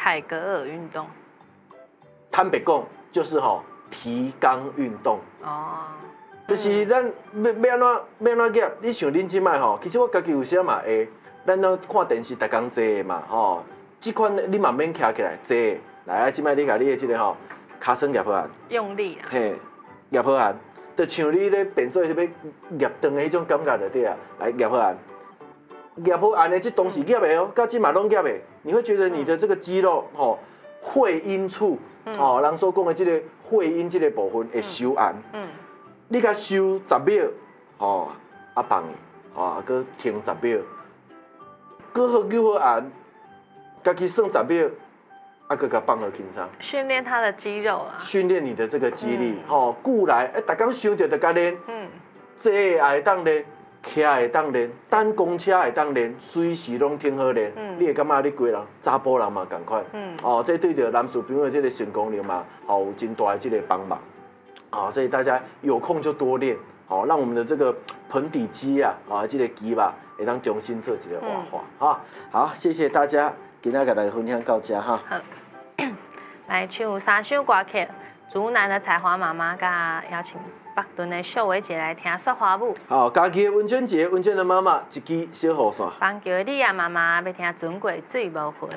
凯格尔运动。 坦白讲，就是提肛运动。哦。就是咱要安怎夹？你想恁即摆其实我家己有时嘛会，咱都看电视，逐工坐的嘛即款你嘛免徛起来坐。来啊，即摆你甲你的即个骹酸夹好啊。 用力啊。 嘿，夹好啊，就像你咧便所要夹长的迄种感觉就对啊。来夹好啊，夹好安的这东西夹的到即嘛拢夹的，你会觉得你的这个肌肉会阴处人所讲的这个会阴这个部分会收按。你甲收10秒，放伊，搁停10秒，搁好揪好按，家己算10秒，搁甲放落轻松。 训练他的肌肉啊。 训练你的这个肌力，久来，逐工想着就甲练，坐也会当练，徛也会当练，等公车也会当练，随时拢挺好练。你会感觉你规人查甫人嘛同款。这对着男士朋友的这个成功力嘛，有真大的这个帮忙。所以大家有空就多练，让我们的这个盆底肌这个肌吧，会当重新做一个活化。好，谢谢大家，今仔甲大家分享到这哈。 来唱3首歌曲，竹南的采花妈妈，甲邀请北屯的秀伟姐来听雪花舞。 好，家己的温泉节，温泉的妈妈一支小雨伞。 邦桥的李亚妈妈要听船过水无痕。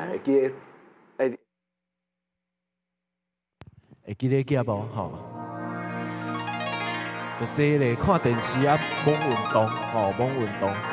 会记得记无就这个看电视啊，猛运动，猛运动。